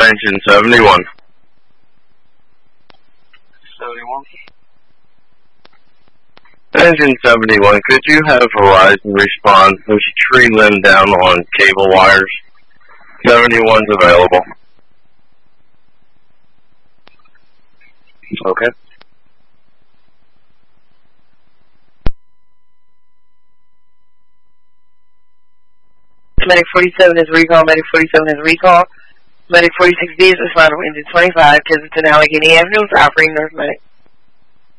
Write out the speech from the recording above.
engine 71. 71. Engine 71, could you have Verizon respond? There's a tree limb down on cable wires. 71's available. Okay. Medic 47 is recall. Medic 47 is recall. Medic 46B is responding to engine 25, Kensington Allegheny Avenue, operating North Medic.